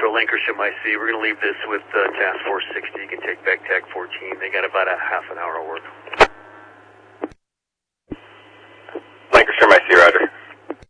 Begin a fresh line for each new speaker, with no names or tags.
Central, Lancashire IC. We're going to leave this with Task Force 60. You can take back TAC 14. They got about a half an hour of work.